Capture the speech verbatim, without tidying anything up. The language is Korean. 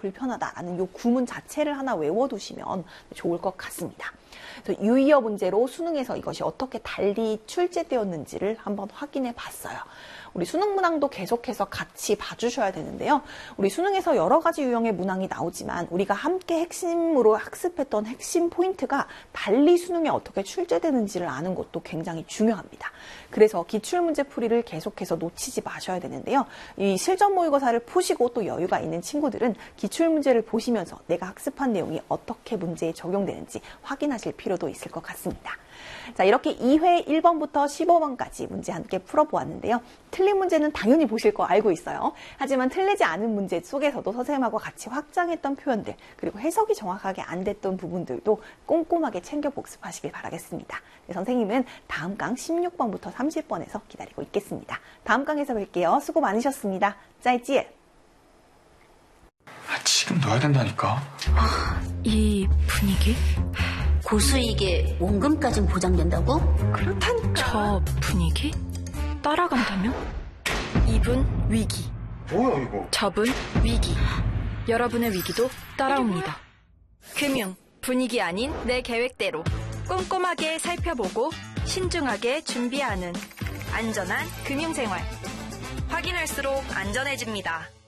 불편하다라는 요 구문 자체를 하나 외워두시면 좋을 것 같습니다. 그래서 유의어 문제로 수능에서 이것이 어떻게 달리 출제되었는지를 한번 확인해 봤어요. 우리 수능 문항도 계속해서 같이 봐주셔야 되는데요. 우리 수능에서 여러 가지 유형의 문항이 나오지만 우리가 함께 핵심으로 학습했던 핵심 포인트가 달리 수능에 어떻게 출제되는지를 아는 것도 굉장히 중요합니다. 그래서 기출문제 풀이를 계속해서 놓치지 마셔야 되는데요. 이 실전 모의고사를 푸시고 또 여유가 있는 친구들은 기출문제를 보시면서 내가 학습한 내용이 어떻게 문제에 적용되는지 확인하실 필요도 있을 것 같습니다. 자, 이렇게 이 회 일 번부터 십오 번까지 문제 함께 풀어보았는데요. 틀린 문제는 당연히 보실 거 알고 있어요. 하지만 틀리지 않은 문제 속에서도 선생님하고 같이 확장했던 표현들, 그리고 해석이 정확하게 안 됐던 부분들도 꼼꼼하게 챙겨 복습하시길 바라겠습니다. 네, 선생님은 다음 강 십육 번부터 삼십 번에서 기다리고 있겠습니다. 다음 강에서 뵐게요. 수고 많으셨습니다. 짜이찌에. 아, 지금 넣어야 된다니까. 아, 이 분위기? 고수익에 원금까진 보장된다고? 그렇다니까. 저 분위기? 따라간다면? 이분 위기. 뭐야 이거? 저분 위기. 여러분의 위기도 따라옵니다. 금융, 분위기 아닌 내 계획대로 꼼꼼하게 살펴보고 신중하게 준비하는 안전한 금융생활. 확인할수록 안전해집니다.